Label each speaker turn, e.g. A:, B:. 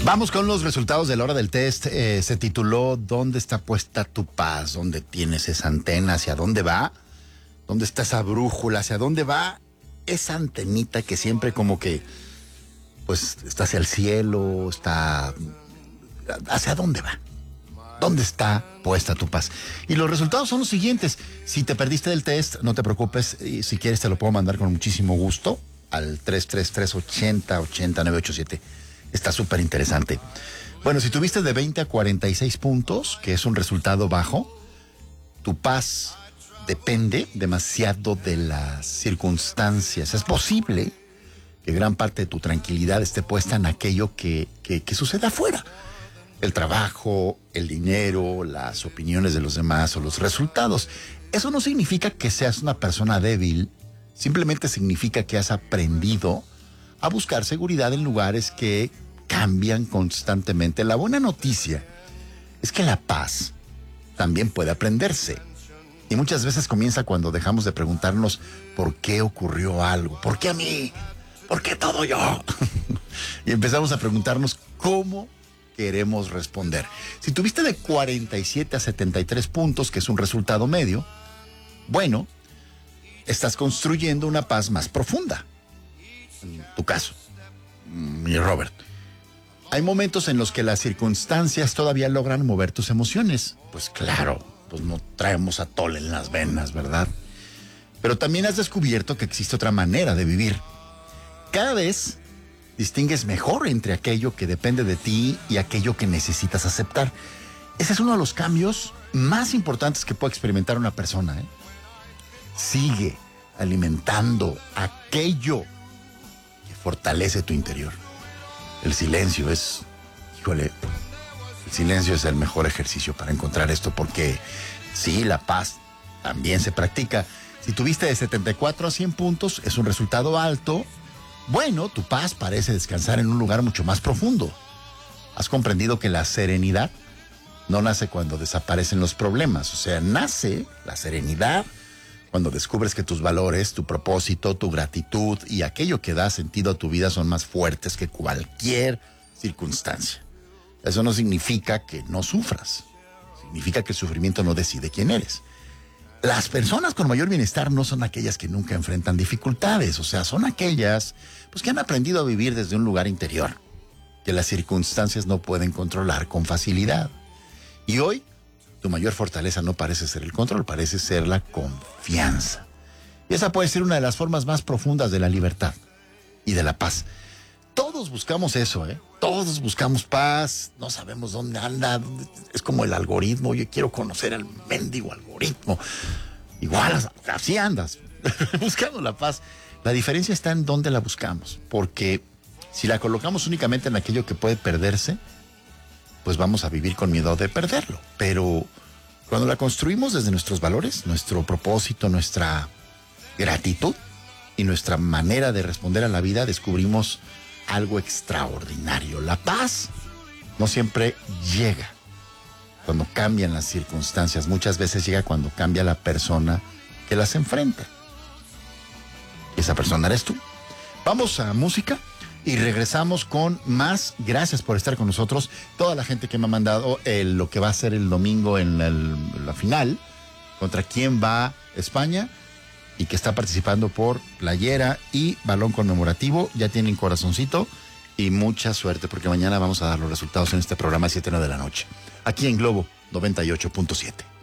A: Vamos con los resultados de la hora del test. Se tituló ¿Dónde está puesta tu paz? ¿Dónde tienes esa antena? ¿Hacia dónde va? ¿Dónde está esa brújula? ¿Hacia dónde va esa antenita que siempre como que pues está hacia el cielo, está... ¿Hacia dónde va? ¿Dónde está puesta tu paz? Y los resultados son los siguientes. Si te perdiste del test, no te preocupes. Y si quieres te lo puedo mandar con muchísimo gusto al 333-80-80-987. Está súper interesante. Bueno, si tuviste de 20 a 46 puntos, que es un resultado bajo, tu paz depende demasiado de las circunstancias. Es posible que gran parte de tu tranquilidad esté puesta en aquello que sucede afuera. El trabajo, el dinero, las opiniones de los demás o los resultados. Eso no significa que seas una persona débil, simplemente significa que has aprendido a buscar seguridad en lugares que cambian constantemente. La buena noticia es que la paz también puede aprenderse. Y muchas veces comienza cuando dejamos de preguntarnos por qué ocurrió algo, por qué a mí, por qué todo yo. Y empezamos a preguntarnos cómo queremos responder. Si tuviste de 47 a 73 puntos, que es un resultado medio, bueno, estás construyendo una paz más profunda. En tu caso, mi Robert. Hay momentos en los que las circunstancias todavía logran mover tus emociones. Pues claro, pues no traemos atole en las venas, ¿verdad? Pero también has descubierto que existe otra manera de vivir. Cada vez distingues mejor entre aquello que depende de ti y aquello que necesitas aceptar. Ese es uno de los cambios más importantes que puede experimentar una persona, ¿eh? Sigue alimentando aquello que fortalece tu interior. El silencio es, el silencio es el mejor ejercicio para encontrar esto, porque sí, la paz también se practica. Si tuviste de 74 a 100 puntos, es un resultado alto. Bueno, tu paz parece descansar en un lugar mucho más profundo. Has comprendido que la serenidad no nace cuando desaparecen los problemas. O sea, nace la serenidad cuando descubres que tus valores, tu propósito, tu gratitud y aquello que da sentido a tu vida son más fuertes que cualquier circunstancia. Eso no significa que no sufras. Significa que el sufrimiento no decide quién eres. Las personas con mayor bienestar no son aquellas que nunca enfrentan dificultades. O sea, son aquellas pues, que han aprendido a vivir desde un lugar interior, que las circunstancias no pueden controlar con facilidad. Y hoy, tu mayor fortaleza no parece ser el control, parece ser la confianza. Y esa puede ser una de las formas más profundas de la libertad y de la paz. Todos buscamos eso, ¿eh? Todos buscamos paz, no sabemos dónde anda. Es como el algoritmo, yo quiero conocer el mendigo algoritmo. Igual, así andas, buscando la paz. La diferencia está en dónde la buscamos, porque si la colocamos únicamente en aquello que puede perderse, pues vamos a vivir con miedo de perderlo. Pero cuando la construimos desde nuestros valores, nuestro propósito, nuestra gratitud y nuestra manera de responder a la vida, descubrimos algo extraordinario. La paz no siempre llega cuando cambian las circunstancias. Muchas veces llega cuando cambia la persona que las enfrenta. Esa persona eres tú. Vamos a música y regresamos con más. Gracias por estar con nosotros. Toda la gente que me ha mandado lo que va a ser el domingo en la final, contra quién va España, y que está participando por playera y balón conmemorativo. Ya tienen corazoncito y mucha suerte, porque mañana vamos a dar los resultados en este programa a 7:09 de la noche, aquí en Globo 98.7.